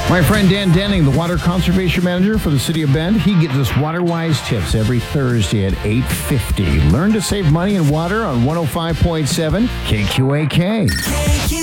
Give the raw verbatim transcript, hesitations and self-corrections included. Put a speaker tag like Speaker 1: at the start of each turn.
Speaker 1: My friend Dan Denning, the Water Conservation Manager for the City of Bend, he gives us WaterWise tips every Thursday at eight fifty. Learn to save money and water on one oh five point seven K Q A K.